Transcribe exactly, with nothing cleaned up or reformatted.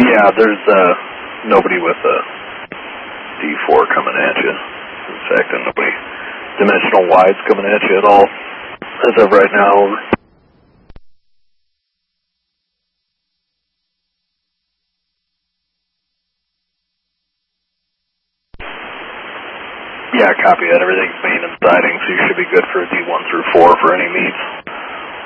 Yeah, there's uh, nobody with a D four coming at you. In fact, nobody dimensional wides coming at you at all as of right now. Yeah, copy that. Everything's main and siding, so you should be good for a D one through four for any meets.